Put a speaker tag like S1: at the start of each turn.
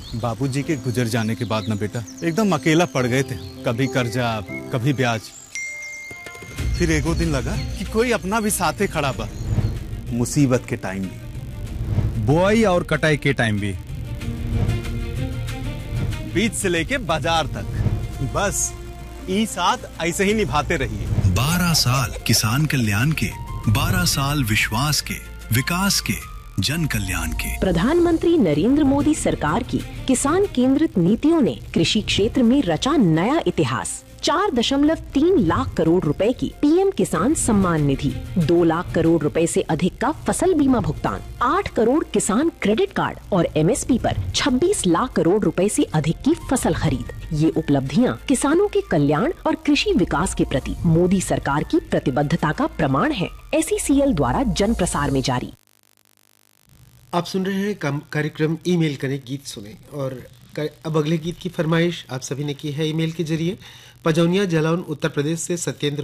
S1: बाबूजी के गुजर जाने के बाद ना बेटा एकदम अकेला पड़ गए थे। कभी कर्जा, कभी ब्याज। फिर एगो दिन लगा कि कोई अपना भी साथे खड़ा बा, मुसीबत के टाइम भी,
S2: बुआई और कटाई के टाइम भी,
S1: बीज से लेके बाजार तक। बस ई साथ ऐसे ही निभाते रहिए।
S3: 12 साल किसान कल्याण के, 12 साल विश्वास के, विकास के, जन कल्याण के।
S4: प्रधानमंत्री नरेंद्र मोदी सरकार की किसान केंद्रित नीतियों ने कृषि क्षेत्र में रचा नया इतिहास। 4.3 लाख करोड़ रुपए की पीएम किसान सम्मान निधि, 2 लाख करोड़ रुपए से अधिक का फसल बीमा भुगतान, 8 करोड़ किसान क्रेडिट कार्ड और एमएसपी पर 26 लाख करोड़ रुपए से अधिक की फसल खरीद। ये उपलब्धियां किसानों के कल्याण और कृषि विकास के प्रति मोदी सरकार की प्रतिबद्धता का प्रमाण है। SECL द्वारा जन प्रसार में जारी।
S5: आप सुन रहे हैं कार्यक्रम ईमेल करें गीत सुने, और अब अगले गीत की फरमाइश आप सभी ने की है ईमेल के जरिए। पजौनिया जलौन उत्तर प्रदेश से सत्येंद्र